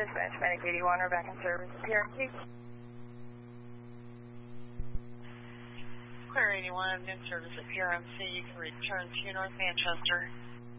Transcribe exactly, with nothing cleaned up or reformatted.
Dispatch Medic eighty-one, we're back in service at P R M C. Clear eighty-one, in service at P R M C. You can return to North Manchester.